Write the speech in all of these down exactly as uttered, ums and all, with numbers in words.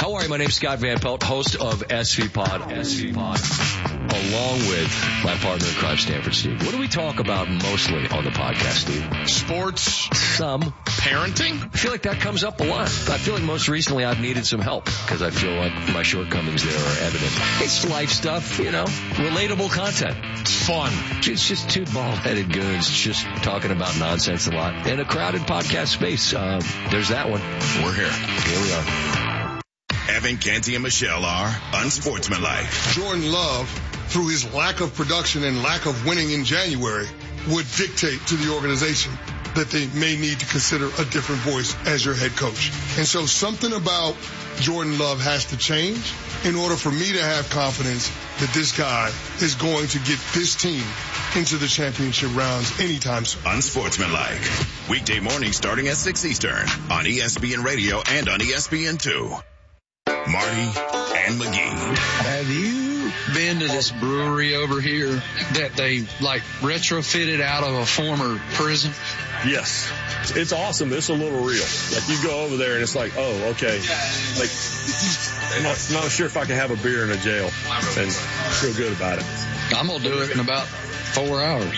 How are you? My name's Scott Van Pelt, host of S V Pod, S V Pod, along with my partner in crime, Stanford Steve. What do we talk about mostly on the podcast, Steve? Sports. Some. Parenting? I feel like that comes up a lot. I feel like most recently I've needed some help because I feel like my shortcomings there are evident. It's life stuff, you know, relatable content. It's fun. It's just two bald-headed goons just talking about nonsense a lot in a crowded podcast space. Uh, there's that one. We're here. Here we are. Evan, Canty, and Michelle are unsportsmanlike. Jordan Love, through his lack of production and lack of winning in January, would dictate to the organization that they may need to consider a different voice as your head coach. And so something about Jordan Love has to change in order for me to have confidence that this guy is going to get this team into the championship rounds anytime soon. Unsportsmanlike. Weekday morning starting at six Eastern on E S P N Radio and on E S P N two. Marty and McGee. Have you been to this brewery over here that they like retrofitted out of a former prison? Yes. It's awesome. It's a little real. Like you go over there and it's like, oh, okay. Like, I'm not, not sure if I can have a beer in a jail and feel good about it. I'm going to do it in about four hours.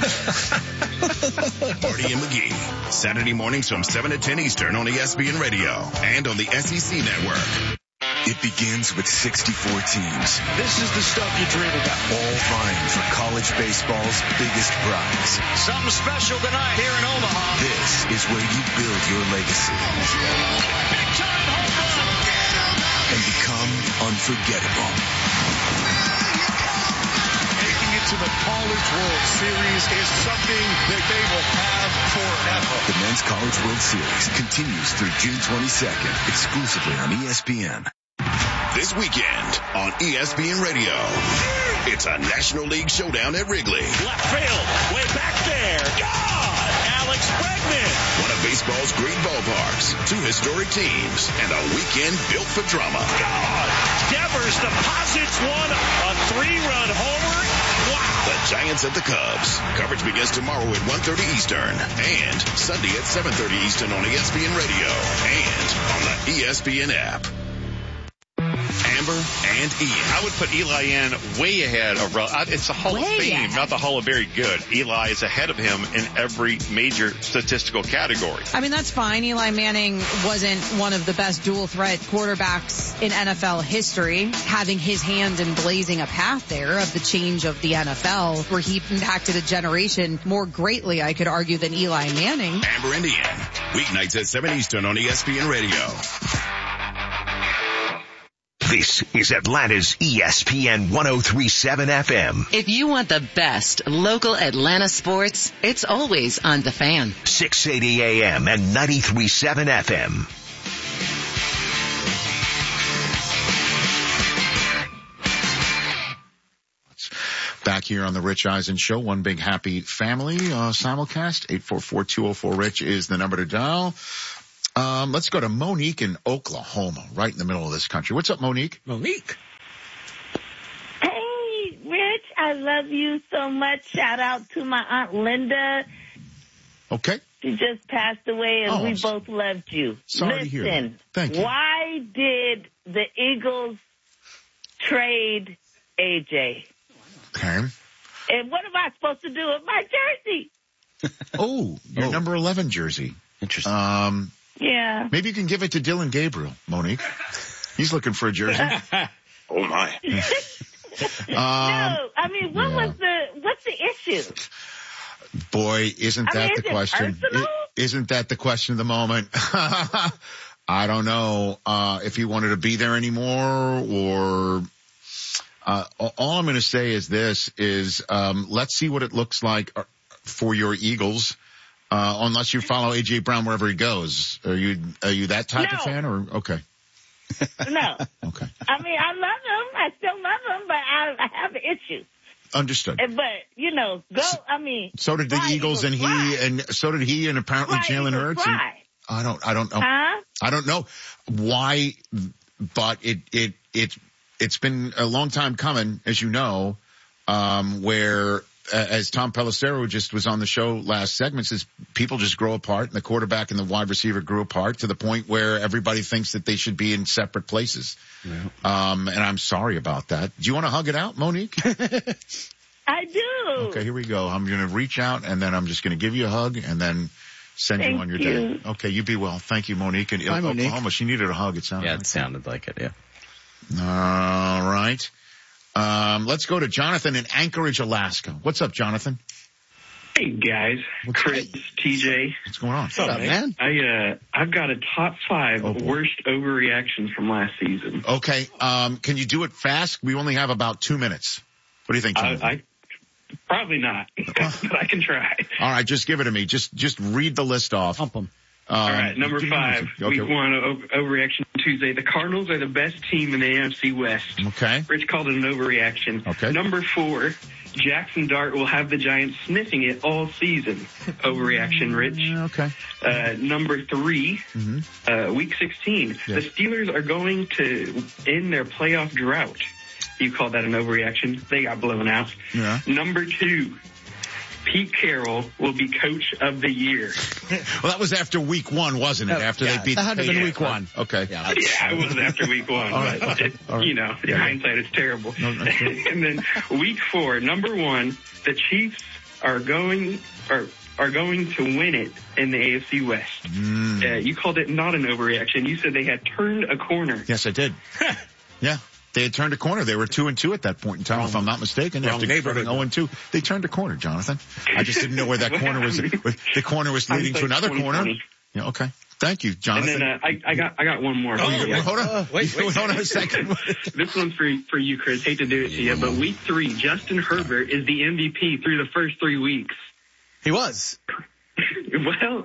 Marty and McGee. Saturday mornings from seven to ten Eastern on E S P N Radio and on the S E C Network. It begins with sixty-four teams. This is the stuff you dream about. All vying for college baseball's biggest prize. Something special tonight here in Omaha. This is where you build your legacy. Big time home run. And become unforgettable. Making it to the College World Series is something that they will have forever. The Men's College World Series continues through June twenty-second, exclusively on E S P N. This weekend on E S P N Radio, it's a National League showdown at Wrigley. Left field, way back there. God! Alex Bregman. One of baseball's great ballparks, two historic teams, and a weekend built for drama. God! Devers deposits one, a three-run homer. Wow! The Giants at the Cubs. Coverage begins tomorrow at one thirty Eastern and Sunday at seven thirty Eastern on E S P N Radio and on the E S P N app. Amber and Ian. I would put Eli in way ahead of, it's the Hall way of Fame, ahead. not the Hall of Very Good. Eli is ahead of him in every major statistical category. I mean, that's fine. Eli Manning wasn't one of the best dual threat quarterbacks in N F L history, having his hand in blazing a path there of the change of the N F L, where he impacted a generation more greatly, I could argue, than Eli Manning. Amber and Ian. Weeknights at seven Eastern on E S P N Radio. This is Atlanta's E S P N one oh three point seven F M. If you want the best local Atlanta sports, it's always on The Fan. six eighty A M and ninety-three point seven F M. Back here on the Rich Eisen Show, one big happy family uh, simulcast. eight four four, two oh four, RICH is the number to dial. Um, let's go to Monique in Oklahoma, right in the middle of this country. What's up, Monique? Monique. Hey, Rich, I love you so much. Shout out to my Aunt Linda. Okay. She just passed away, and Oh, we I'm both loved you. sorry Listen, to hear that. Thank you. Why did the Eagles trade A J? Okay. And what am I supposed to do with my jersey? Oh, your Oh. number eleven jersey. Interesting. Um, Yeah. maybe you can give it to Dylan Gabriel, Monique. He's looking for a jersey. Oh, my. no, Um, I mean, what yeah. was the, what's the issue? boy, isn't I that mean, the is it question? personal? I- Isn't that the question of the moment? I don't know, uh, if he wanted to be there anymore or, uh, all I'm going to say is this is, um, let's see what it looks like for your Eagles. Uh, unless you follow A J Brown wherever he goes. Are you, are you that type No. of fan or, okay. No. Okay. I mean, I love him. I still love him, but I, I have an issue. Understood. But, you know, go, I mean. So did the fly, Eagles and he, fly. and so did he and apparently Fly, Jalen Eagles, Hurts. And, fly. I don't, I don't know. Huh? I don't know why, but it, it, it, it's been a long time coming, as you know, um, where as Tom Pelissero just was on the show last segment, says people just grow apart, and the quarterback and the wide receiver grew apart to the point where everybody thinks that they should be in separate places. Yeah. Um, and I'm sorry about that. Do you want to hug it out, Monique? I do. Okay, here we go. I'm going to reach out, and then I'm just going to give you a hug, and then send Thank you on your you. day. Okay, you be well. Thank you, Monique. And Hi, Monique. Oklahoma, she needed a hug, it sounded Yeah, like. it sounded like it, yeah. All right. Um, let's go to Jonathan in Anchorage, Alaska. What's up, Jonathan? Hey guys, What's Chris, hey? T J. What's going on? What's up, man? I uh, I've got a top five Oh, boy. worst overreactions from last season. Okay. Um, can you do it fast? We only have about two minutes. What do you think, I, Jonathan? I probably not, but I can try. All right, just give it to me. Just just read the list off. Pump them. Um, All right, number five, okay. week one, over, overreaction Tuesday. The Cardinals are the best team in the N F C West. Okay. Rich called it an overreaction. Okay. Number four, Jackson Dart will have the Giants sniffing it all season. Overreaction, Rich. Okay. Uh, number three, Mm-hmm. uh, week sixteen, Yeah. the Steelers are going to end their playoff drought. You call that an overreaction. They got blown out. Yeah. Number two, Pete Carroll will be coach of the year. Well, that was after week one, wasn't it? Oh, after yeah, they beat that had to have been yeah, week one. Okay. Yeah. Yeah, it was after week one. All right, but okay, it, all right. You know, in Yeah. hindsight, it's terrible. No, that's true. And then week four, number one, the Chiefs are going are are going to win it in the A F C West. Mm. Uh, you called it not an overreaction. You said they had turned a corner. Yes, I did. Yeah. They had turned a corner. They were two and two at that point in time, Wrong. if I'm not mistaken. Wrong After neighborhood. turning oh and two, they turned a corner, Jonathan. I just didn't know where that corner was. The corner was leading to another corner. Yeah, okay. Thank you, And Jonathan. then uh, I, I got I got one more. Oh, you- Yeah. hold on. Uh, wait, wait, hold on a second. This one's for for you, Chris. Hate to do it to you, but week three, Justin Herbert is the M V P through the first three weeks. He was. Well,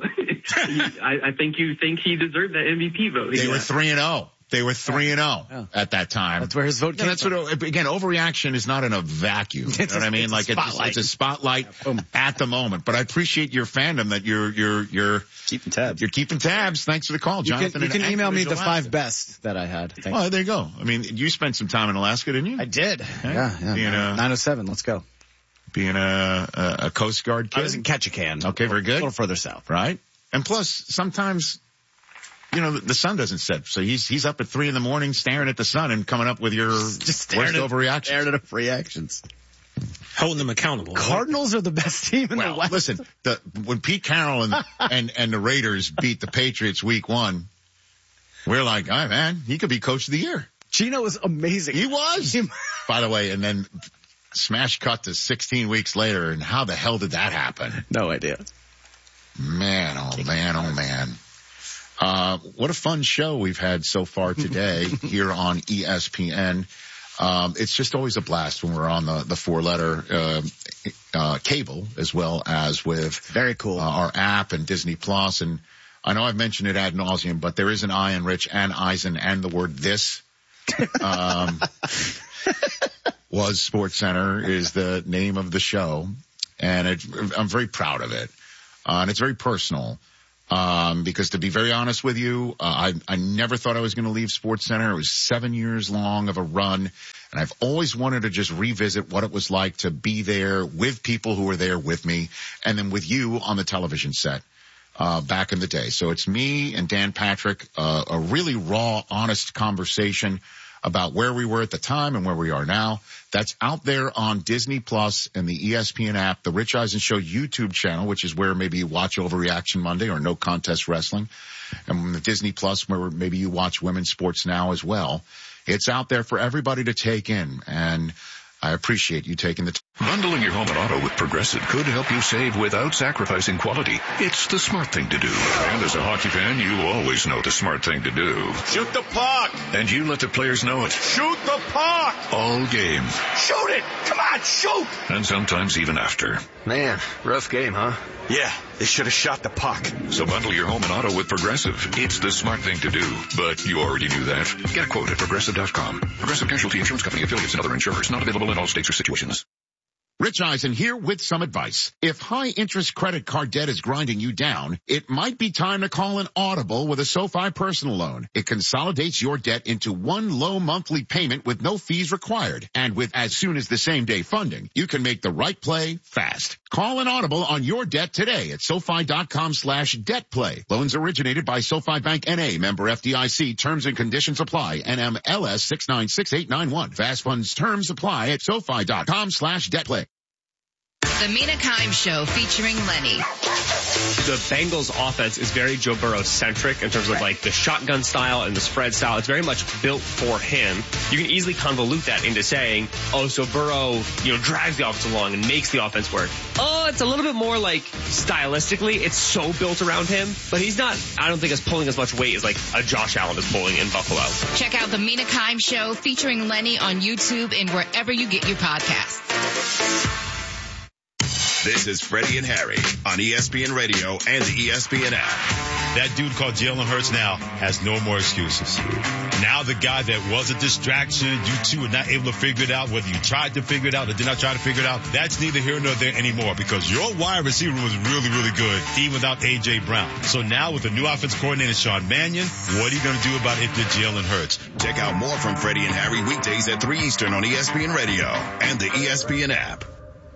I, I think you think he deserved that M V P vote. They Yeah. were three and oh. They were three and oh Yeah. at that time. That's where his vote Yeah, came that's from. what, again, overreaction is not in a vacuum. You know It's what a- I mean? it's a Like it's, spotlight. it's a spotlight Boom. at the moment. But I appreciate your fandom that you're, you're, you're, Keeping tabs. you're keeping tabs. Thanks for the call, You Jonathan. can, you in can email me Anchorage, the Alaska. five best that I had. Thank Well, there you go. I mean, you spent some time in Alaska, didn't you? I did. Yeah, yeah. Being a- nine oh seven. Let's go. Being a, a, a Coast Guard kid. I was in Ketchikan. Okay, very A good. little further south. Right? And plus, sometimes, you know, the, the sun doesn't set. So he's, he's up at three in the morning staring at the sun and coming up with your Just worst staring at, overreaction. staring at reactions. Holding them accountable. right? Cardinals are the best team in Well, the West. listen, the, when Pete Carroll and, and, and the Raiders beat the Patriots week one, we're like, all right, man, he could be coach of the year. Gino was amazing. He was. By the way, and then smash cut to sixteen weeks later, and how the hell did that happen? No idea. Man, oh man, oh man. Uh, what a fun show we've had so far today here on E S P N. Um, it's just always a blast when we're on the, the four letter, uh, uh, cable as well as with very cool, uh, our app and Disney Plus. And I know I've mentioned it ad nauseum, but there is an I in Rich and Eisen and the word this. Um, was Sports Center is the name of the show. And it, I'm very proud of it. Uh, and it's very personal. Um, because to be very honest with you, uh, I, I never thought I was going to leave Sports Center. It was seven years long of a run. And I've always wanted to just revisit what it was like to be there with people who were there with me and then with you on the television set, uh, back in the day. So it's me and Dan Patrick, uh, a really raw, honest conversation about where we were at the time and where we are now. That's out there on Disney Plus and the E S P N app, the Rich Eisen Show YouTube channel, which is where maybe you watch Overreaction Monday or No Contest Wrestling, and the Disney Plus where maybe you watch Women's Sports Now as well. It's out there for everybody to take in, and I appreciate you taking the time. Bundling your home and auto with Progressive could help you save without sacrificing quality. It's the smart thing to do. And as a hockey fan, you always know the smart thing to do. Shoot the puck! And you let the players know it. Shoot the puck! All game. Shoot it! Come on, shoot! And sometimes even after. Man, rough game, huh? Yeah, they should have shot the puck. So bundle your home and auto with Progressive. It's the smart thing to do. But you already knew that. Get a quote at Progressive dot com. Progressive Casualty Insurance Company affiliates and other insurers not available in all states or situations. Rich Eisen here with some advice. If high-interest credit card debt is grinding you down, it might be time to call an Audible with a SoFi personal loan. It consolidates your debt into one low monthly payment with no fees required. And with as soon as the same day funding, you can make the right play fast. Call an Audible on your debt today at SoFi.com slash debt play. Loans originated by SoFi Bank N A, member F D I C. Terms and conditions apply. N M L S six nine six eight nine one. Fast funds terms apply at SoFi.com slash debt play. The Mina Kimes Show featuring Lenny. The Bengals offense is very Joe Burrow centric in terms of like the shotgun style and the spread style. It's very much built for him. You can easily convolute that into saying, oh, so Burrow, you know, drags the offense along and makes the offense work. Oh, it's a little bit more like stylistically, it's so built around him, but he's not, I don't think, as pulling as much weight as like a Josh Allen is pulling in Buffalo. Check out the Mina Kimes Show featuring Lenny on YouTube and wherever you get your podcasts. This is Freddie and Harry on E S P N Radio and the E S P N app. That dude called Jalen Hurts now has no more excuses. Now the guy that was a distraction, you two are not able to figure it out, whether you tried to figure it out or did not try to figure it out, that's neither here nor there anymore because your wide receiver was really, really good even without A J. Brown. So now with the new offensive coordinator, Sean Mannion, what are you going to do about it if you're Jalen Hurts? Check out more from Freddie and Harry weekdays at three Eastern on E S P N Radio and the E S P N app.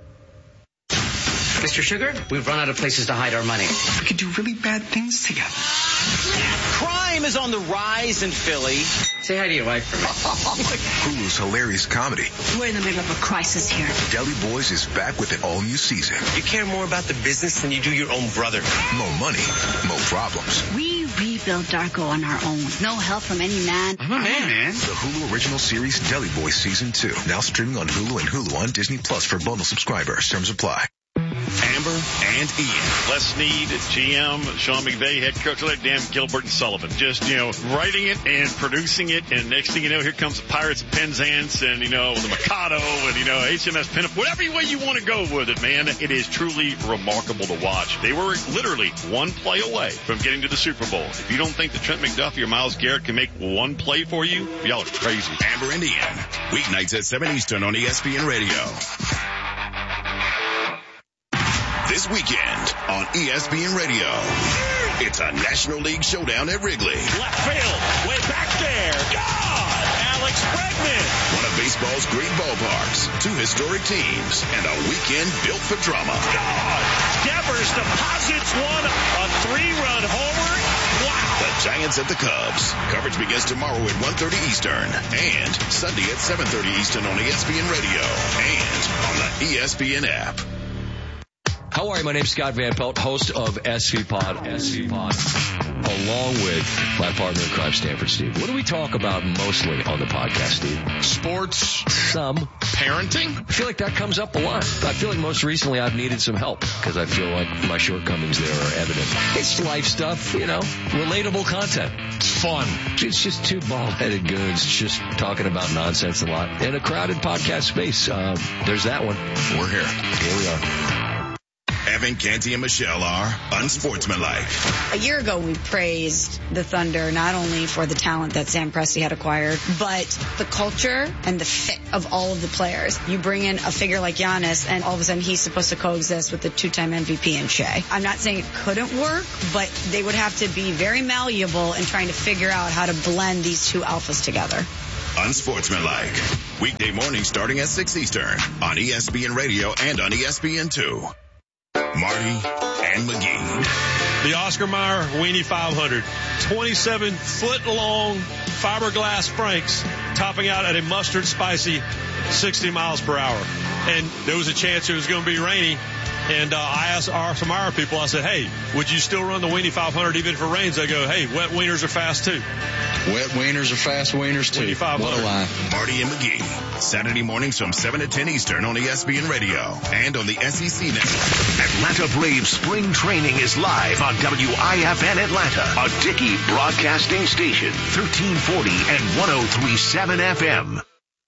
Mister Sugar, we've run out of places to hide our money. We could do really bad things together. Crime is on the rise in Philly. Say hi to your wife for me. Hulu's hilarious comedy. We're in the middle of a crisis here. Deli Boys is back with an all-new season. You care more about the business than you do your own brother. More money, more problems. We rebuilt Darko on our own. No help from any man. I'm a man, man. The Hulu original series Deli Boys Season two. Now streaming on Hulu and Hulu on Disney Plus for bundle subscribers. Terms apply. Amber and Ian. Les Snead, G M, Sean McVay, head coach, let damn Gilbert and Sullivan. Just, you know, writing it and producing it, and next thing you know, here comes the Pirates of Penzance and, you know, the Mikado and, you know, H M S Pinup, whatever way you want to go with it, man. It is truly remarkable to watch. They were literally one play away from getting to the Super Bowl. If you don't think that Trent McDuffie or Myles Garrett can make one play for you, y'all are crazy. Amber and Ian, weeknights at seven Eastern on E S P N Radio. This weekend on E S P N Radio, it's a National League showdown at Wrigley. Left field, way back there. God! Alex Bregman. One of baseball's great ballparks, two historic teams, and a weekend built for drama. God! Devers deposits one, a three-run homer. Wow! The Giants at the Cubs. Coverage begins tomorrow at one thirty Eastern and Sunday at seven thirty Eastern on E S P N Radio and on the E S P N app. How are you? My name's Scott Van Pelt, host of S V Pod, S V Pod, along with my partner in crime, Stanford Steve. What do we talk about mostly on the podcast, Steve? Sports. Some. Parenting. I feel like that comes up a lot. I feel like most recently I've needed some help because I feel like my shortcomings there are evident. It's life stuff, you know, relatable content. It's fun. It's just two bald-headed goons just talking about nonsense a lot in a crowded podcast space. Uh, there's that one. We're here. Here we are. Evan, Canty, and Michelle are unsportsmanlike. A year ago, we praised the Thunder not only for the talent that Sam Presti had acquired, but the culture and the fit of all of the players. You bring in a figure like Giannis, and all of a sudden he's supposed to coexist with the two-time M V P in Shea. I'm not saying it couldn't work, but they would have to be very malleable in trying to figure out how to blend these two alphas together. Unsportsmanlike. Weekday morning starting at six Eastern on E S P N Radio and on E S P N two. Marty and McGee. The Oscar Mayer Weenie five hundred. twenty-seven foot long fiberglass Franks topping out at a mustard spicy sixty miles per hour. And there was a chance it was going to be rainy. And uh, I asked our, some of our people, I said, hey, would you still run the Weenie five hundred even if it rains? They go, hey, wet wieners are fast too. Wet wieners are fast wieners too. What a lie. Marty and McGee. Saturday mornings from seven to ten Eastern on E S P N Radio and on the S E C Network. Atlanta Braves spring training is live on W I F N Atlanta, a Dickey broadcasting station, thirteen forty and one oh three point seven F M.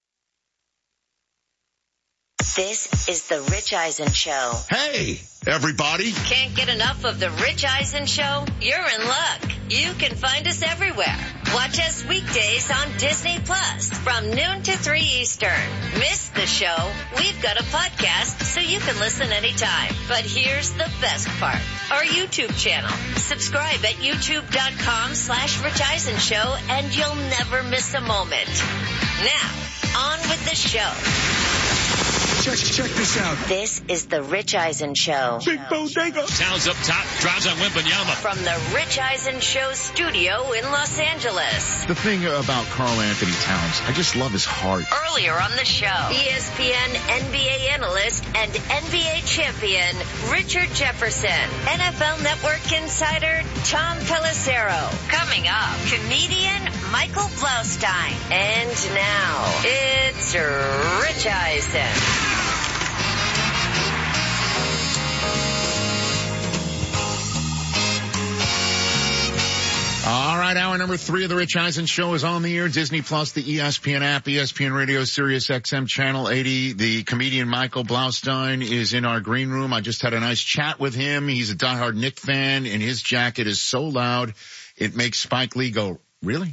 This is the Rich Eisen Show. Hey, everybody. Can't get enough of the Rich Eisen Show? You're in luck. You can find us everywhere. Watch us weekdays on Disney Plus from noon to three Eastern. Miss the show? We've got a podcast so you can listen anytime. But here's the best part. Our YouTube channel. Subscribe at youtube.com slash Rich Eisen Show and you'll never miss a moment. Now, on with the show. Check, check this out. This is the Rich Eisen Show. Big bodega. Sounds up top, drives on Wembanyama. From the Rich Eisen Show studio in Los Angeles. The thing about Karl Anthony Towns, I just love his heart. Earlier on the show, E S P N N B A analyst and N B A champion Richard Jefferson. N F L Network insider Tom Pelissero. Coming up, comedian Michael Blaustein. And now, it's Rich Eisen. All right, hour number three of the Rich Eisen Show is on the air. Disney Plus, the E S P N app, E S P N Radio, Sirius X M Channel eighty. The comedian Michael Blaustein is in our green room. I just had a nice chat with him. He's a diehard Knick fan, and his jacket is so loud it makes Spike Lee go, really?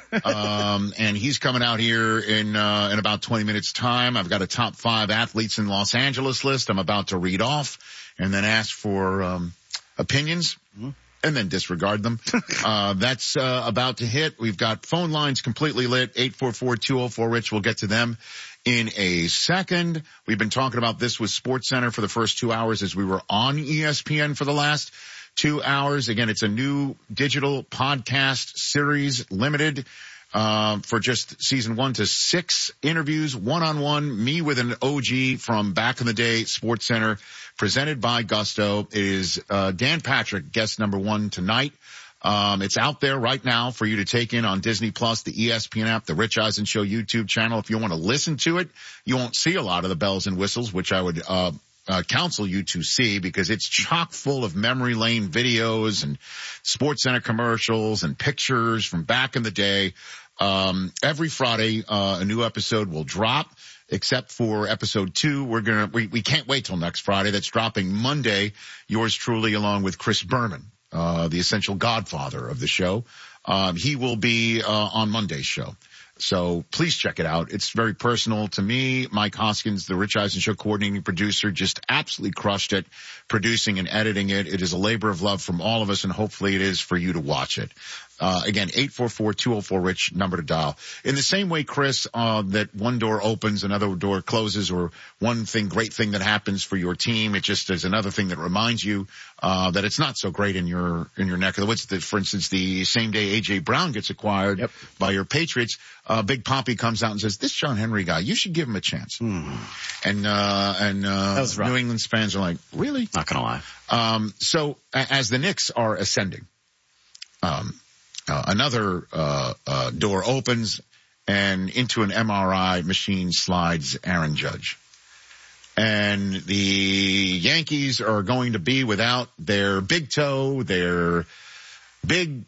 um, and he's coming out here in uh, in about twenty minutes time. I've got a top five athletes in Los Angeles list I'm about to read off and then ask for um, opinions. Mm-hmm. And then disregard them. uh, that's, uh, about to hit. We've got phone lines completely lit. eight four four, two oh four, Rich. We'll get to them in a second. We've been talking about this with SportsCenter for the first two hours as we were on E S P N for the last two hours. Again, it's a new digital podcast series, limited, uh, for just season one to six interviews, one-on-one, me with an O G from back in the day, SportsCenter. Presented by Gusto. It is uh, Dan Patrick, guest number one tonight. Um, it's out there right now for you to take in on Disney Plus, the E S P N app, the Rich Eisen Show YouTube channel. If you want to listen to it, you won't see a lot of the bells and whistles, which I would uh, uh counsel you to see because it's chock full of memory lane videos and SportsCenter commercials and pictures from back in the day. Um, every Friday, uh, a new episode will drop. Except for episode two, we're gonna, we, we can't wait till next Friday. That's dropping Monday. Yours truly, along with Chris Berman, uh, the essential godfather of the show. Um, he will be, uh, on Monday's show. So please check it out. It's very personal to me. Mike Hoskins, the Rich Eisen Show coordinating producer, just absolutely crushed it, producing and editing it. It is a labor of love from all of us, and hopefully it is for you to watch it. Uh, again, eight four four, two oh four, Rich, number to dial. In the same way, Chris, uh, that one door opens, another door closes, or one thing, great thing that happens for your team, it just is another thing that reminds you, uh, that it's not so great in your, in your neck of the woods. That, for instance, the same day A J Brown gets acquired yep. by your Patriots, uh, Big Poppy comes out and says, this John Henry guy, you should give him a chance. Mm. And, uh, and, uh, New England fans are like, really? Not gonna lie. Um, so as the Knicks are ascending, um, Uh, another uh, uh, door opens, and into an M R I machine slides Aaron Judge. And the Yankees are going to be without their big toe, their big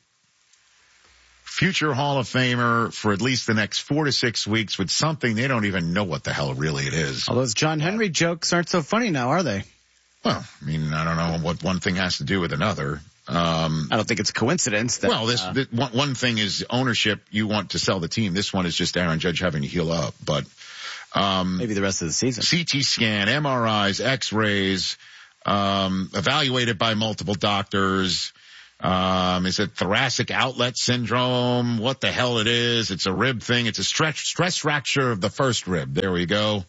future Hall of Famer for at least the next four to six weeks with something they don't even know what the hell really it is. All those John Henry jokes aren't so funny now, are they? Well, I mean, I don't know what one thing has to do with another. Um, I don't think it's a coincidence. That, well, this, uh, this one, one thing is ownership. You want to sell the team. This one is just Aaron Judge having to heal up, but, um, maybe the rest of the season. C T scan, M R Is, X-rays, um, evaluated by multiple doctors. Um, is it thoracic outlet syndrome? What the hell it is? It's a rib thing. It's a stretch, stress fracture of the first rib. There we go.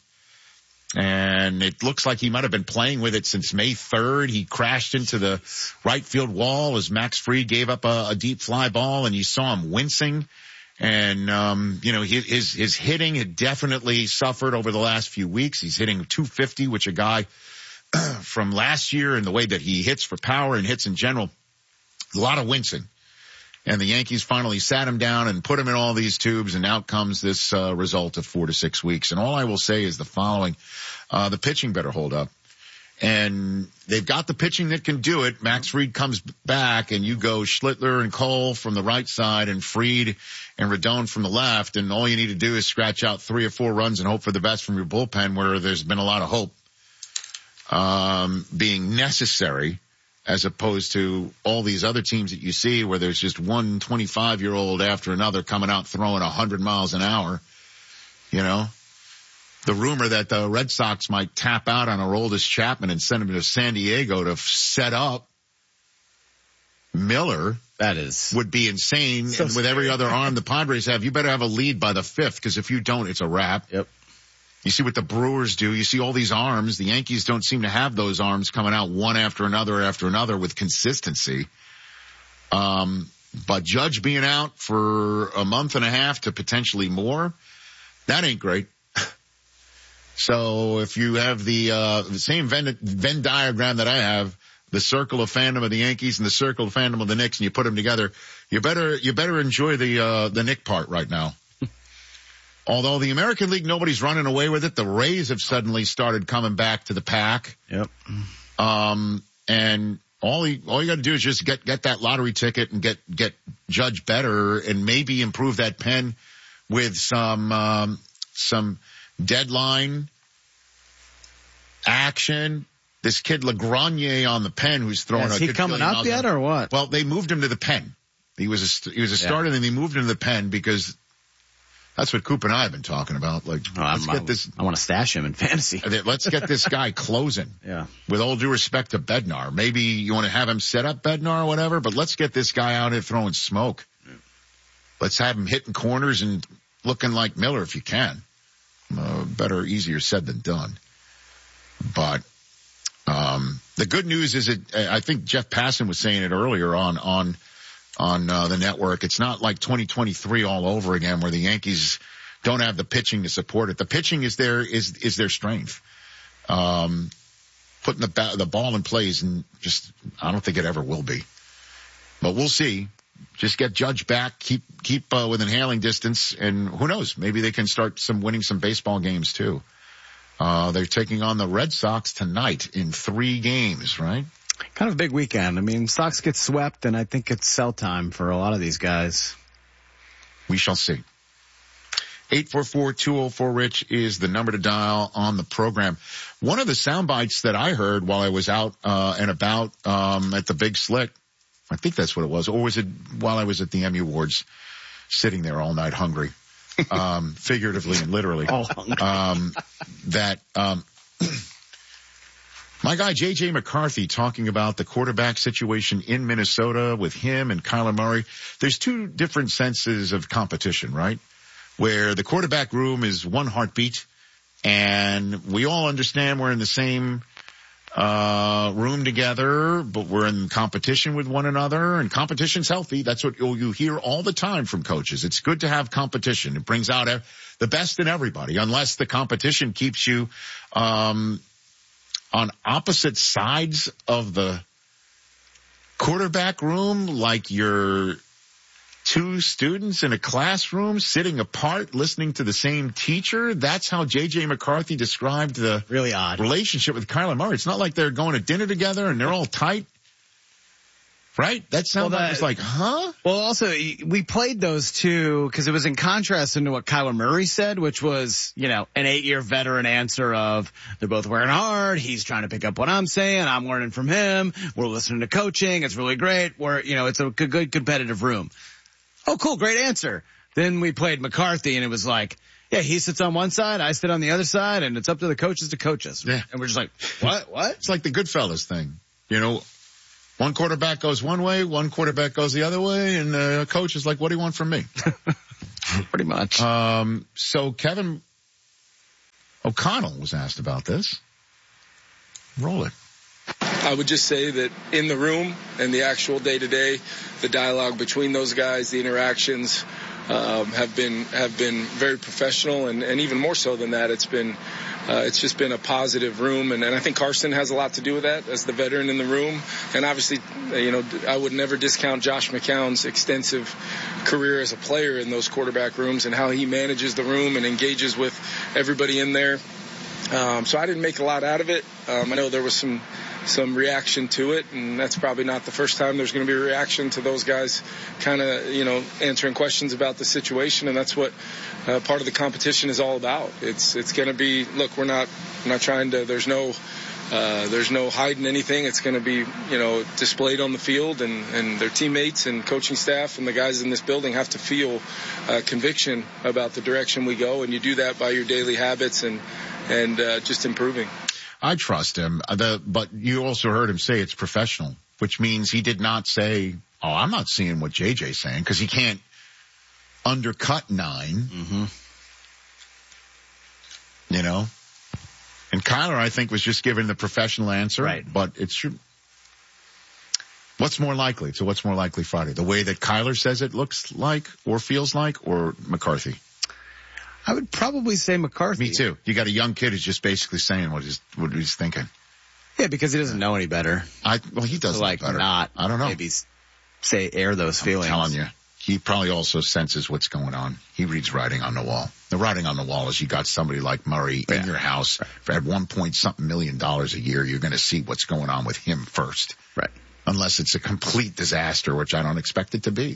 And it looks like he might have been playing with it since May third. He crashed into the right field wall as Max Fried gave up a, a deep fly ball, and you saw him wincing. And, um, you know, his, his hitting had definitely suffered over the last few weeks. He's hitting two fifty, which a guy from last year, and the way that he hits for power and hits in general, a lot of wincing. And the Yankees finally sat him down and put him in all these tubes, and out comes this uh, result of four to six weeks. And all I will say is the following. Uh, the pitching better hold up. And they've got the pitching that can do it. Max Fried comes back, and you go Schlittler and Cole from the right side and Fried and Rodon from the left. And all you need to do is scratch out three or four runs and hope for the best from your bullpen, where there's been a lot of hope um, being necessary. as opposed to all these other teams that you see where there's just one twenty-five-year-old after another coming out throwing one hundred miles an hour. You know, the rumor that the Red Sox might tap out on Aroldis Chapman and send him to San Diego to set up Miller. That is would be insane. So and with every other arm the Padres have, you better have a lead by the fifth, because if you don't, it's a wrap. Yep. You see what the Brewers do. You see all these arms. The Yankees don't seem to have those arms coming out one after another after another with consistency. Um, but Judge being out for a month and a half to potentially more, that ain't great. So if you have the, uh, the same Venn, Venn diagram that I have, the circle of fandom of the Yankees and the circle of fandom of the Knicks, and you put them together, you better, you better enjoy the, uh, the Knick part right now. Although the American League, nobody's running away with it. The Rays have suddenly started coming back to the pack. Yep. Um, and all you, all you got to do is just get, get that lottery ticket and get, get Judge better and maybe improve that pen with some, um, some deadline action. This kid Lagrenier on the pen who's throwing yeah, is a he good coming up yet or what? Well, they moved him to the pen. He was a, he was a starter yeah. and they moved him to the pen because that's what Coop and I have been talking about. Like, oh, let's I'm, get this. I want to stash him in fantasy. Let's get this guy closing. Yeah. With all due respect to Bednar. Maybe you want to have him set up Bednar or whatever, but let's get this guy out here throwing smoke. Yeah. Let's have him hitting corners and looking like Miller if you can. Uh, better, easier said than done. But, um, the good news is that I think Jeff Passan was saying it earlier on, on, on uh, the network. It's not like twenty twenty-three all over again where the Yankees don't have the pitching to support it. The pitching is their, is, is their strength. Um, putting the ba- the ball in plays and just, I don't think it ever will be, but we'll see. Just get Judge back, keep, keep, uh, within hailing distance, and who knows, maybe they can start some winning some baseball games too. Uh, they're taking on the Red Sox tonight in three games, right? Kind of a big weekend. I mean, Sox get swept, and I think it's sell time for a lot of these guys. We shall see. eight four four, two oh four, RICH is the number to dial on the program. One of the sound bites that I heard while I was out uh, and about um, at the Big Slick, I think that's what it was, or was it while I was at the Emmy Awards, sitting there all night hungry, um, figuratively and literally, oh, um, that um, my guy J J McCarthy talking about the quarterback situation in Minnesota with him and Kyler Murray. There's two different senses of competition, right? Where the quarterback room is one heartbeat, and we all understand we're in the same uh room together, but we're in competition with one another, and competition's healthy. That's what you hear all the time from coaches. It's good to have competition. It brings out the best in everybody, unless the competition keeps you um on opposite sides of the quarterback room, like you're two students in a classroom sitting apart listening to the same teacher. That's how J J McCarthy described the really odd relationship with Kyler Murray. It's not like they're going to dinner together and they're all tight. Right? That sounds well, that, like, it's like, huh? Well, also, we played those two because it was in contrast into what Kyler Murray said, which was, you know, an eight-year veteran answer of, they're both working hard. He's trying to pick up what I'm saying. I'm learning from him. We're listening to coaching. It's really great. We're, you know, it's a good, good competitive room. Oh, cool. Great answer. Then we played McCarthy, and it was like, yeah, he sits on one side, I sit on the other side, and it's up to the coaches to coach us. Yeah. And we're just like, what? What? It's like the Goodfellas thing. You know, one quarterback goes one way, one quarterback goes the other way, and the coach is like, what do you want from me? Pretty much. Um, so Kevin O'Connell was asked about this. Roll it. I would just say that in the room and the actual day-to-day, the dialogue between those guys, the interactions um, have been have been very professional, and, and even more so than that, it's been uh, it's just been a positive room, and, and I think Carson has a lot to do with that as the veteran in the room, and obviously, you know, I would never discount Josh McCown's extensive career as a player in those quarterback rooms and how he manages the room and engages with everybody in there. Um, so I didn't make a lot out of it. Um, I know there was some some reaction to it, and that's probably not the first time there's going to be a reaction to those guys kind of, you know, answering questions about the situation, and that's what uh, part of the competition is all about. It's it's going to be, look, we're not we're not trying to, there's no Uh, there's no hiding anything. It's going to be, you know, displayed on the field, and, and their teammates and coaching staff and the guys in this building have to feel uh, conviction about the direction we go, and you do that by your daily habits and and uh, just improving. I trust him. The, but you also heard him say it's professional, which means he did not say, oh, I'm not seeing what J J's saying, because he can't undercut nine. Mm-hmm. You know? And Kyler, I think, was just given the professional answer. Right. But it's true. What's more likely? So what's more likely Friday? The way that Kyler says it looks like or feels like, or McCarthy? I would probably say McCarthy. Me too. You got a young kid who's just basically saying what he's, what he's thinking. Yeah, because he doesn't know any better. I, well, he does so, like, know better. Not, I don't know. Maybe say, air those I'm feelings. telling you. He probably also senses what's going on. He reads writing on the wall. The writing on the wall is you got somebody like Murray yeah. in your house for at one point something million dollars a year. You're going to see what's going on with him first. Right. Unless it's a complete disaster, which I don't expect it to be.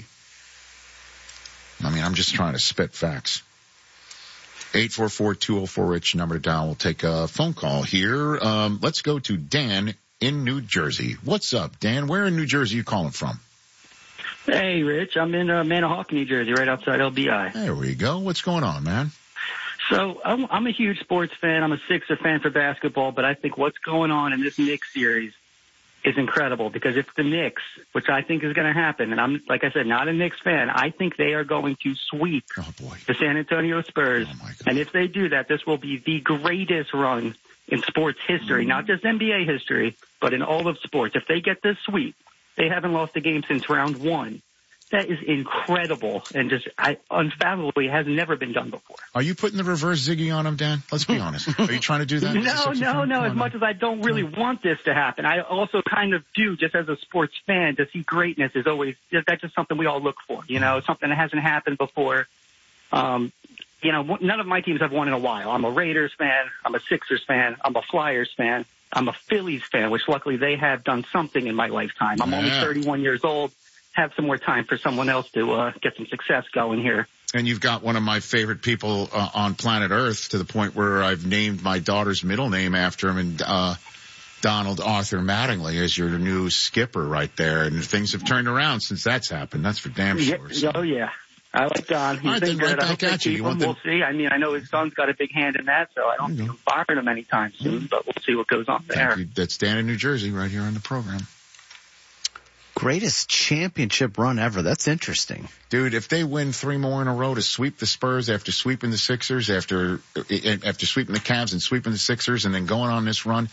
I mean, I'm just trying to spit facts. eight four four, two oh four, Rich, number to dial. We'll take a phone call here. Um, let's go to Dan in New Jersey. What's up, Dan? Where in New Jersey are you calling from? Hey, Rich. I'm in uh, Manahawkin, New Jersey, right outside L B I. There we go. What's going on, man? So I'm, I'm a huge sports fan. I'm a Sixer fan for basketball, but I think what's going on in this Knicks series is incredible, because if the Knicks, which I think is going to happen, and I'm, like I said, not a Knicks fan, I think they are going to sweep oh, boy. the San Antonio Spurs. Oh, and if they do that, this will be the greatest run in sports history, mm-hmm. not just N B A history, but in all of sports. If they get this sweep, they haven't lost a game since round one. That is incredible, and just I, unfathomably has never been done before. Are you putting the reverse Ziggy on him, Dan? Let's be honest. Are you trying to do that? no, no, no. As much as I don't really want this to happen, I also kind of do, just as a sports fan, to see greatness is always, that's just something we all look for, you know, something that hasn't happened before. Um, you know, none of my teams have won in a while. I'm a Raiders fan. I'm a Sixers fan. I'm a Flyers fan. I'm a Phillies fan, which luckily they have done something in my lifetime. I'm yeah. only thirty-one years old. Have some more time for someone else to uh, get some success going here. And you've got one of my favorite people uh, on planet Earth, to the point where I've named my daughter's middle name after him, and uh, Donald Arthur Mattingly is your new skipper right there. And things have turned around since that's happened. That's for damn sure. Yeah, oh, yeah. I like Don. He's right, been good. Right I hope they keep him. We'll see. I mean, I know his son's got a big hand in that, so I don't think I'm firing him anytime soon, mm-hmm. but we'll see what goes on there. Thank you. That's Dan in New Jersey right here on the program. Greatest championship run ever. That's interesting. Dude, if they win three more in a row to sweep the Spurs after sweeping the Sixers, after after sweeping the Cavs and sweeping the Sixers, and then going on this run,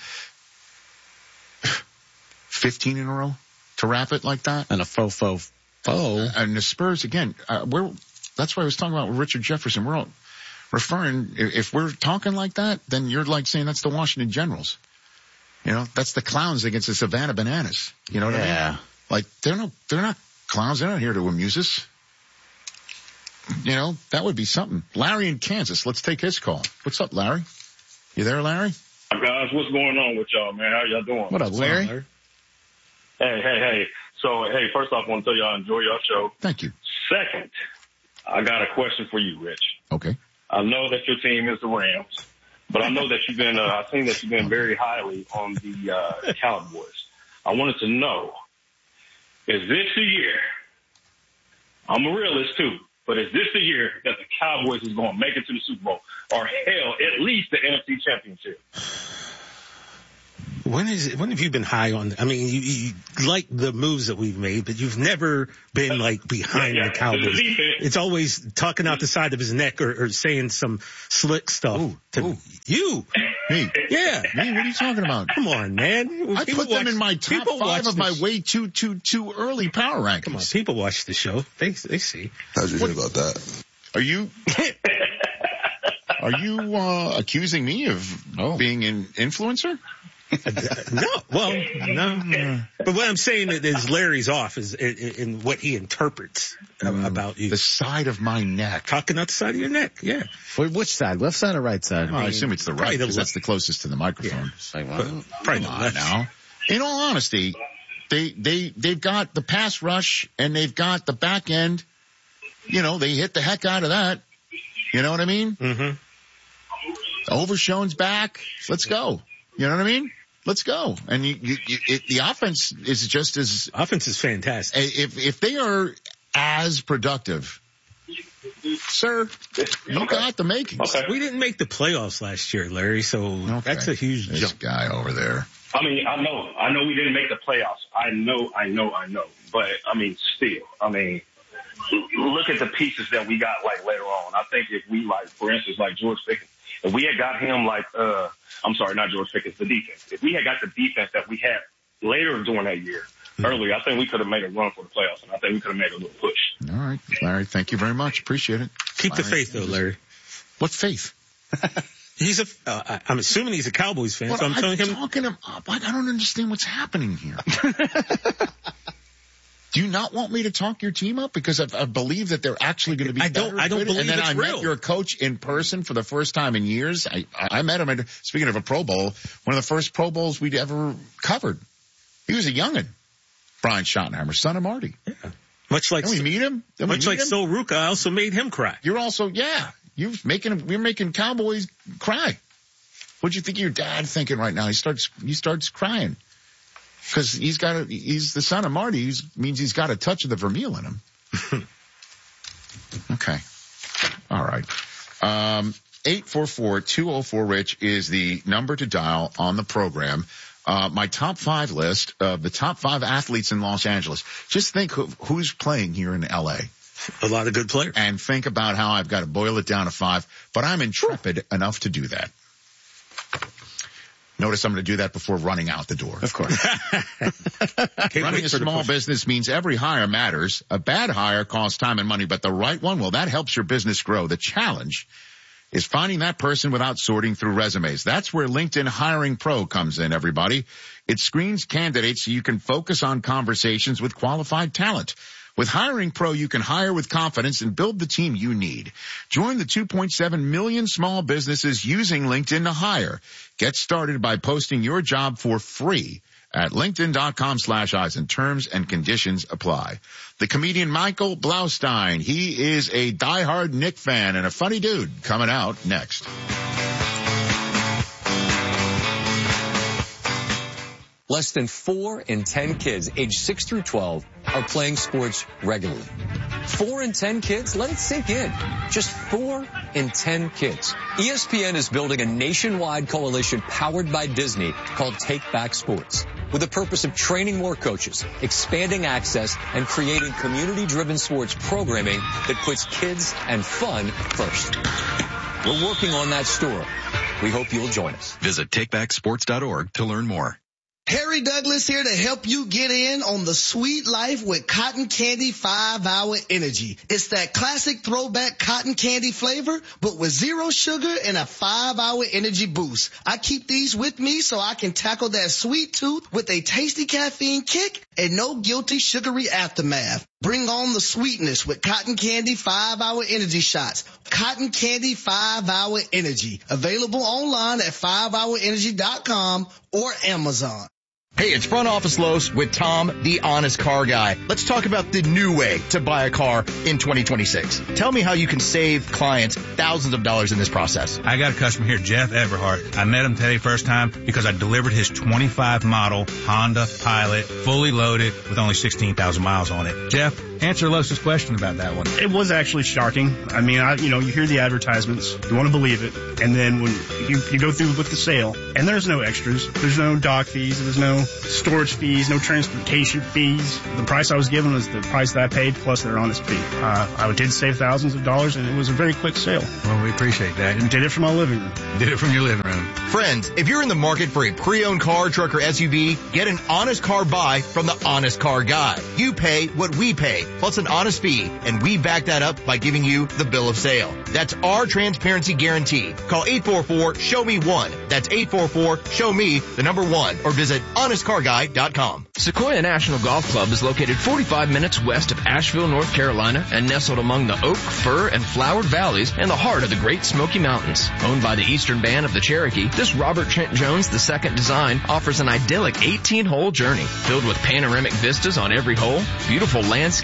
fifteen in a row to wrap it like that? And a faux faux faux. And the Spurs, again, uh, we're, that's why I was talking about Richard Jefferson. We're all referring, if we're talking like that, then you're like saying that's the Washington Generals. You know, that's the clowns against the Savannah Bananas. You know what yeah. I mean? Like, they're not, they're not clowns. They're not here to amuse us. You know, that would be something. Larry in Kansas. Let's take his call. What's up, Larry? You there, Larry? Guys, what's going on with y'all, man? How y'all doing? What up, Larry? Hey, hey, hey. So, hey, first off, I want to tell y'all I enjoy your show. Thank you. Second, I got a question for you, Rich. Okay. I know that your team is the Rams, but I know that you've been, uh, I've seen that you've been very highly on the uh, Cowboys. I wanted to know, is this the year, I'm a realist too, but is this the year that the Cowboys is going to make it to the Super Bowl, or hell, at least the N F C Championship? When is it, when have you been high on, I mean, you, you like the moves that we've made, but you've never been like behind yeah, yeah. the Cowboys. It's always talking out the side of his neck or, or saying some slick stuff ooh, to ooh. you. Me? Yeah. Me? What are you talking about? Come on, man. I people put them watch, in my top five of my sh- way too, too, too early power rankings. Come on, people watch the show. They, they see. How'd you what, feel about that? Are you, are you, uh, accusing me of oh. being an influencer? no, well, no, no. But what I'm saying is Larry's off is in, in what he interprets mm, about you. The side of my neck. Talking out the side of your neck, yeah. Which side? Left side or right side? Well, I, mean, I assume it's the right because that's the closest to the microphone. Yeah. Like, well, probably not now. In all honesty, they, they, they've got the pass rush and they've got the back end. You know, they hit the heck out of that. You know what I mean? Mm-hmm. Overshown's back. Let's go. You know what I mean? Let's go. And you, you, you it, the offense is just as offense is fantastic. If if they are as productive, sir, you okay. got the makings. Okay. We didn't make the playoffs last year, Larry, so okay. that's a huge this jump. guy over there. I mean, I know, I know we didn't make the playoffs. I know, I know, I know. But I mean, still, I mean, look at the pieces that we got like later on. I think if we like, for instance, like George Pickens, if we had got him like, uh, I'm sorry, not George Pickens, the defense. If we had got the defense that we had later during that year, mm-hmm. earlier, I think we could have made a run for the playoffs, and I think we could have made a little push. All right, Larry, thank you very much. Appreciate it. Keep Larry, the faith, though, Larry. What faith? He's a. Uh, I'm assuming he's a Cowboys fan, well, so I'm, I'm telling him. talking him up. Like, I don't understand what's happening here. Do you not want me to talk your team up? Because I, I believe that they're actually going to be I don't, better. I don't believe And then it's I real. met your coach in person for the first time in years. I, I met him at, speaking of a Pro Bowl, one of the first Pro Bowls we'd ever covered. He was a youngin', Brian Schottenheimer, son of Marty. Yeah. Much like, Can we meet him? Can much meet like him? Sol Ruca, I also made him cry. You're also, yeah, you're making, we're making Cowboys cry. What'd you think of your dad thinking right now? He starts, he starts crying. Cause he's got a, he's the son of Marty. He means he's got a touch of the Vermeil in him. Okay. All right. Um, eight four four, two oh four, Rich is the number to dial on the program. Uh, my top five list of the top five athletes in Los Angeles. Just think of who's playing here in L A. A lot of good players. And think about how I've got to boil it down to five, but I'm intrepid enough to do that. Notice I'm going to do that before running out the door. Of course. Running a small business means every hire matters. A bad hire costs time and money, but the right one, well, that helps your business grow. The challenge is finding that person without sorting through resumes. That's where LinkedIn Hiring Pro comes in, everybody. It screens candidates so you can focus on conversations with qualified talent. With Hiring Pro, you can hire with confidence and build the team you need. Join the two point seven million small businesses using LinkedIn to hire. Get started by posting your job for free at linkedin.com slash Eisen. Terms and conditions apply. The comedian Michael Blaustein. He is a diehard Knick fan and a funny dude. Coming out next. Less than four in ten kids aged six through twelve are playing sports regularly. Four in ten kids? Let it sink in. Just four in ten kids. E S P N is building a nationwide coalition powered by Disney called Take Back Sports, with the purpose of training more coaches, expanding access, and creating community-driven sports programming that puts kids and fun first. We're working on that story. We hope you'll join us. Visit take back sports dot org to learn more. Harry Douglas here to help you get in on the sweet life with Cotton Candy five hour Energy. It's that classic throwback cotton candy flavor, but with zero sugar and a five hour energy boost. I keep these with me so I can tackle that sweet tooth with a tasty caffeine kick and no guilty sugary aftermath. Bring on the sweetness with Cotton Candy five hour Energy shots. Cotton Candy five hour Energy. Available online at five hour energy dot com or Amazon. Hey, it's Front Office Lowe's with Tom, the honest car guy. Let's talk about the new way to buy a car in twenty twenty-six. Tell me how you can save clients thousands of dollars in this process. I got a customer here, Jeff Everhart. I met him today first time because I delivered his twenty-five model Honda Pilot, fully loaded with only sixteen thousand miles on it. Jeff, answer Lois's question about that one. It was actually shocking. I mean, I, you know, you hear the advertisements, you want to believe it, and then when you, you go through with the sale, and there's no extras, there's no dock fees, there's no storage fees, no transportation fees. The price I was given was the price that I paid plus their honest fee. Uh, I did save thousands of dollars, and it was a very quick sale. Well, we appreciate that. And did it from my living room. Did it from your living room. Friends, if you're in the market for a pre-owned car, truck, or S U V, get an honest car buy from the Honest Car Guy. You pay what we pay, plus an honest fee, and we back that up by giving you the bill of sale. That's our transparency guarantee. Call eight four four, show me one. That's eight four four, show me the number one, or visit honest car guy dot com. Sequoia National Golf Club is located forty-five minutes west of Asheville, North Carolina, and nestled among the oak, fir, and flowered valleys in the heart of the Great Smoky Mountains. Owned by the Eastern Band of the Cherokee, this Robert Trent Jones the Second design offers an idyllic eighteen-hole journey filled with panoramic vistas on every hole, beautiful landscape,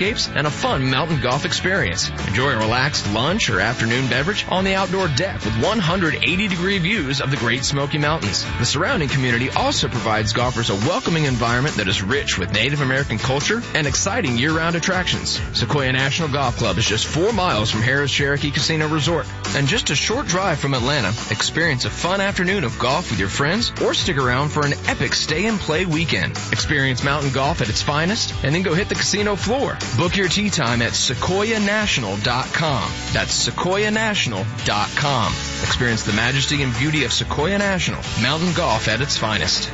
landscapes, and a fun mountain golf experience. Enjoy a relaxed lunch or afternoon beverage on the outdoor deck with one hundred eighty degree views of the Great Smoky Mountains. The surrounding community also provides golfers a welcoming environment that is rich with Native American culture and exciting year-round attractions. Sequoia National Golf Club is just four miles from Harrah's Cherokee Casino Resort. And just a short drive from Atlanta, experience a fun afternoon of golf with your friends or stick around for an epic stay-and-play weekend. Experience mountain golf at its finest and then go hit the casino floor. Book your tee time at sequoia national dot com. That's sequoia national dot com. Experience the majesty and beauty of Sequoia National, mountain golf at its finest.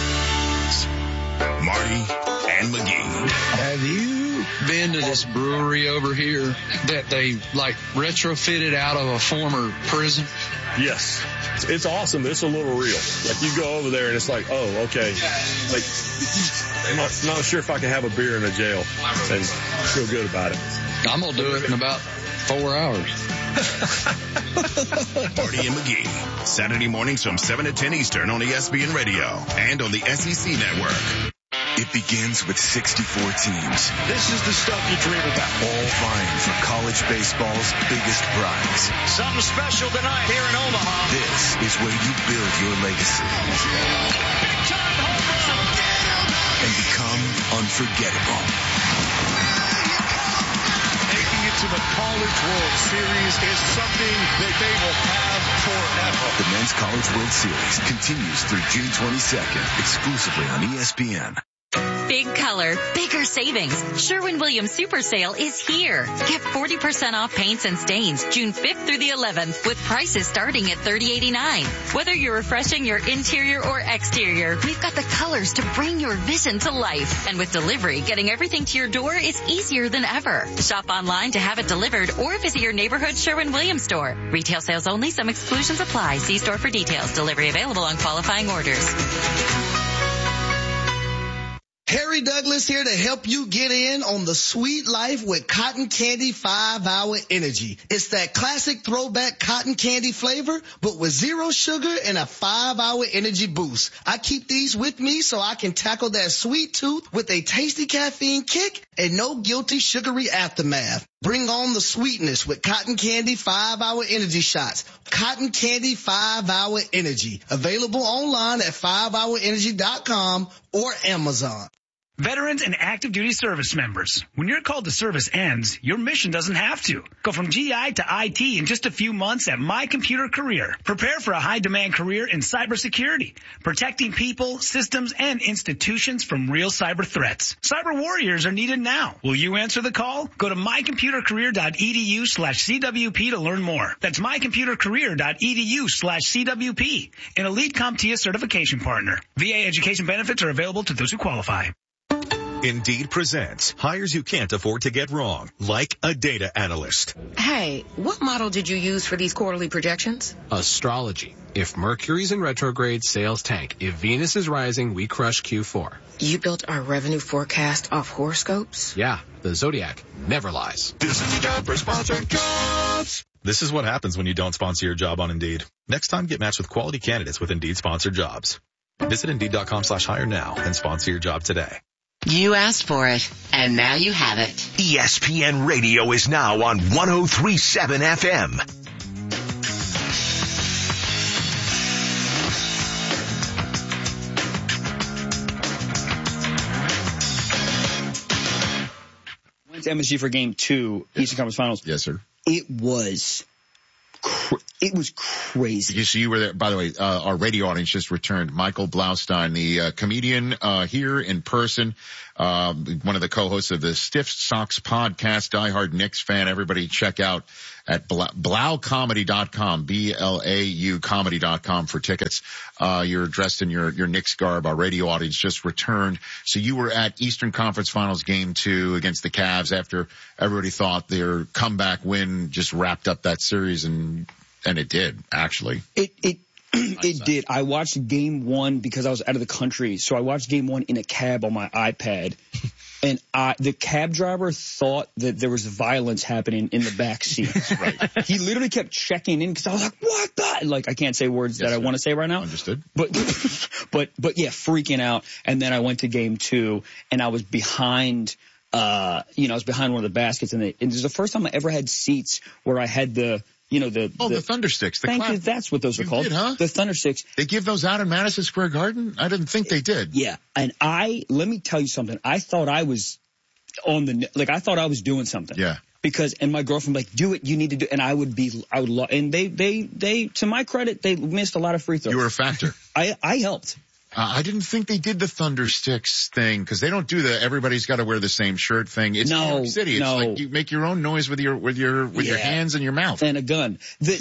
Marty and McGee. Have you been to this brewery over here that they like retrofitted out of a former prison? Yes. It's, it's awesome, but it's a little real. Like, you go over there and it's like, oh, okay. Like, I'm not, not sure if I can have a beer in a jail and feel good about it. I'm going to do it in about four hours. Marty and McGee, Saturday mornings from seven to ten Eastern on E S P N Radio and on the S E C Network. It begins with sixty-four teams. This is the stuff you dream about. All vying for college baseball's biggest prize. Something special tonight here in Omaha. This is where you build your legacy. Big time home run. And become unforgettable. Making it to the College World Series is something that they will have forever. The Men's College World Series continues through June twenty-second, exclusively on E S P N. Big color, bigger savings. Sherwin-Williams Super Sale is here. Get forty percent off paints and stains June fifth through the eleventh with prices starting at thirty eighty-nine. Whether you're refreshing your interior or exterior, we've got the colors to bring your vision to life. And with delivery, getting everything to your door is easier than ever. Shop online to have it delivered or visit your neighborhood Sherwin-Williams store. Retail sales only. Some exclusions apply. See store for details. Delivery available on qualifying orders. Harry Douglas here to help you get in on the sweet life with Cotton Candy five hour Energy. It's that classic throwback cotton candy flavor, but with zero sugar and a five hour energy boost. I keep these with me so I can tackle that sweet tooth with a tasty caffeine kick and no guilty sugary aftermath. Bring on the sweetness with Cotton Candy five hour Energy shots. Cotton Candy five hour Energy. Available online at five hour energy dot com or Amazon. Veterans and active duty service members, when your call to service ends, your mission doesn't have to. Go from G I to I T in just a few months at My Computer Career. Prepare for a high-demand career in cybersecurity, protecting people, systems, and institutions from real cyber threats. Cyber warriors are needed now. Will you answer the call? Go to my computer career dot e d u slash C W P to learn more. That's my computer career dot e d u slash C W P, an elite CompTIA certification partner. V A education benefits are available to those who qualify. Indeed presents hires you can't afford to get wrong, like a data analyst. Hey, what model did you use for these quarterly projections? Astrology. If Mercury's in retrograde, sales tank. If Venus is rising, we crush Q four. You built our revenue forecast off horoscopes? Yeah, the Zodiac never lies. This is job for sponsored jobs. This is what happens when you don't sponsor your job on Indeed. Next time, get matched with quality candidates with Indeed sponsored jobs. Visit Indeed dot com slash hire now and sponsor your job today. You asked for it, and now you have it. E S P N Radio is now on one oh three point seven F M. Went to M S G for game two, Eastern Conference Finals. Yes, sir. It was... It was crazy. You see, you were there. By the way, uh, our radio audience just returned. Michael Blaustein, the uh, comedian, uh, here in person, uh, one of the co-hosts of the Stiff Sox podcast, diehard Knicks fan. Everybody check out at blau comedy dot com, B L A U comedy dot com for tickets. Uh, you're dressed in your, your Knicks garb. Our radio audience just returned. So you were at Eastern Conference Finals game two against the Cavs after everybody thought their comeback win just wrapped up that series, and And it did, actually. It it it did. I watched game one because I was out of the country, so I watched game one in a cab on my iPad. And I, the cab driver thought that there was violence happening in the back seat. Right. He literally kept checking in because I was like, "What the?" Like, I can't say words yes, that I want to say right now. Understood. But but but yeah, freaking out. And then I went to game two, and I was behind uh, you know, I was behind one of the baskets, and, they, and it was the first time I ever had seats where I had the, you know, the oh, the, the Thunder Sticks. The thank clap. you. That's what those You are called. did, huh? The Thunder Sticks. They give those out in Madison Square Garden? I didn't think they did. Yeah, and I let me tell you something. I thought I was on the like. I thought I was doing something. Yeah. Because and my girlfriend was like, do it. You need to do. And I would be. I would. Lo- and they they they to my credit, they missed a lot of free throws. You were a factor. I I helped. Uh, I didn't think they did the Thunder Sticks thing because they don't do the everybody's got to wear the same shirt thing. It's no, New York City. It's no. like you make your own noise with your with your with yeah. your hands and your mouth and a gun. The,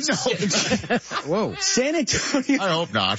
no. Whoa, San Antonio. I hope not.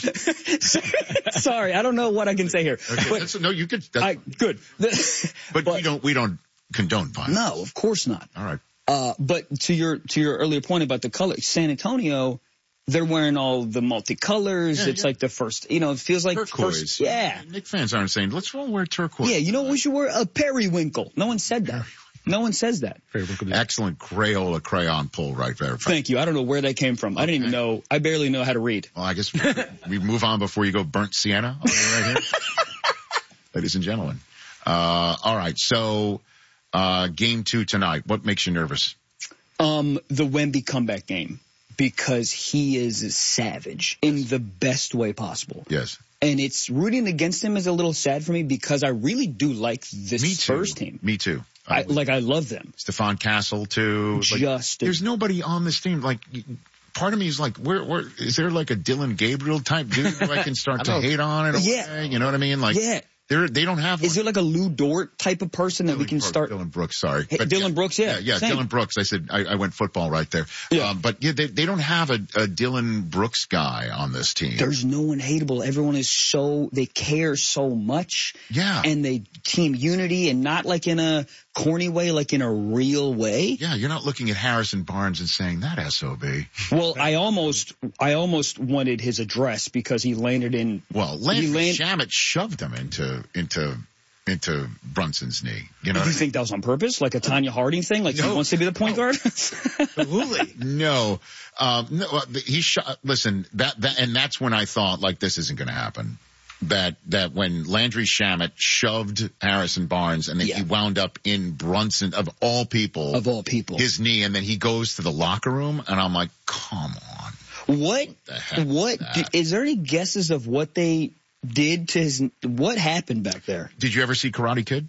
Sorry, I don't know what I can say here. Okay, but that's, no, you could. I, good. The, but, but we don't we don't condone violence. No, of course not. All right. Uh, but to your to your earlier point about the color, San Antonio. They're wearing all the multicolors. Yeah, it's yeah. like the first, you know, it feels like turquoise. First, yeah. Knicks fans aren't saying, let's all wear turquoise. Yeah, you know what we should wear? A periwinkle. No one said that. No one says that. Excellent Crayola crayon pull right there. Thank you. I don't know where that came from. Okay. I didn't even know. I barely know how to read. Well, I guess we, we move on before you go burnt sienna on me right here. Ladies and gentlemen. Uh, all right. So, uh, game two tonight. What makes you nervous? Um, the Wemby comeback game. Because he is a savage in the best way possible. Yes. And it's rooting against him is a little sad for me because I really do like this me too. Spurs team. Me too. I, like, I love them. Stephon Castle, too. Just. Like, there's nobody on this team. Like, part of me is like, where, where, is there like a Dylan Gabriel type dude who I can start to hate on? In a yeah. way? You know what I mean? Like, yeah. They're, they don't have one. Is there like a Lou Dort type of person that Dylan we can Brooks, start? Dylan Brooks, sorry. Hey, but Dylan yeah, Brooks, yeah. Yeah, yeah Dylan Brooks. I said, I, I went football right there. Yeah. Um, but yeah, they, they don't have a, a Dylan Brooks guy on this team. There's no one hateable. Everyone is so, they care so much. Yeah. And they team unity and not like in a corny way, like in a real way. Yeah, you're not looking at Harrison Barnes and saying that S O B. Well, I almost, I almost wanted his address because he landed in. Well, Landry land- Shamet shoved him into, into, into Brunson's knee. You know, do you think that was on purpose, like a Tanya Harding thing, like no, he wants to be the point no. guard? Absolutely, no. Um, no, he shot. Listen, that that, and that's when I thought like this isn't going to happen. That that when Landry Shamet shoved Harrison Barnes and then yeah. he wound up in Brunson of all people, of all people, his knee, and then he goes to the locker room, and I'm like, come on, what? What? what do, is there any guesses of what they did to his, what happened back there? Did you ever see Karate Kid?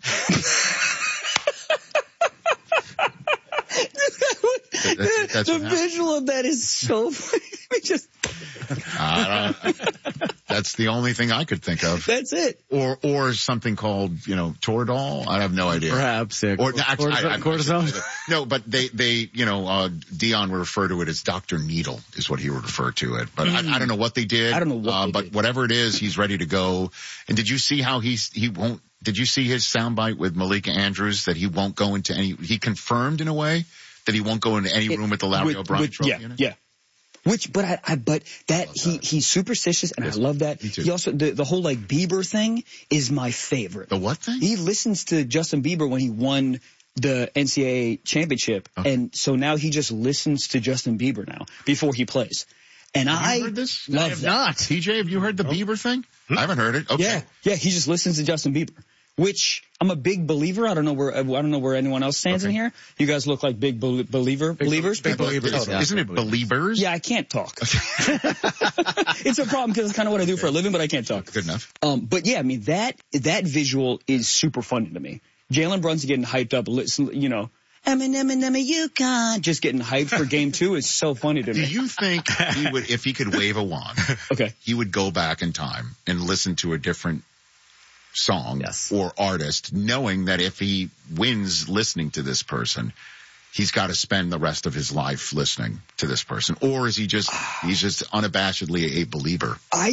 that, that's the visual of that is so funny. Just uh, that's the only thing I could think of. That's it. Or or something called, you know, Toradol. I have no idea. Perhaps. Yeah. Or actually, cortisone. I, I, cortisone. No, but they they you know uh, Dion would refer to it as Doctor Needle is what he would refer to it. But mm. I, I don't know what they did. I don't know what. Uh, they but did. whatever it is, he's ready to go. And did you see how he's he won't? Did you see his soundbite with Malika Andrews that he won't go into any? He confirmed in a way that he won't go into any room with the Larry with, O'Brien with, trophy. Yeah, in it? yeah. Which, but I, I but that he, that. he's superstitious and yes. I love that. He also, the, the whole like Bieber thing is my favorite. The what thing? He listens to Justin Bieber when he won the N C double A championship. Okay. And so now he just listens to Justin Bieber now before he plays. And have I you heard this? love I have that. not. T J, have you heard the oh. Bieber thing? Hmm? I haven't heard it. Okay. Yeah. Yeah. He just listens to Justin Bieber. Which I'm a big believer. I don't know where I don't know where anyone else stands okay. in here. You guys look like big be- believer big, believers. Big believers. Oh, yeah. Isn't it believers? Yeah, I can't talk. It's a problem because it's kind of what I do for a living, but I can't talk. Good enough. Um, but yeah, I mean that that visual is super funny to me. Jalen Brunson getting hyped up, listen, you know. Eminem, Eminem, you can just getting hyped for game two is so funny to me. Do you think he would, if he could wave a wand, okay, he would go back in time and listen to a different song yes. or artist, knowing that if he wins listening to this person, he's got to spend the rest of his life listening to this person? Or is he just, he's just unabashedly a believer? I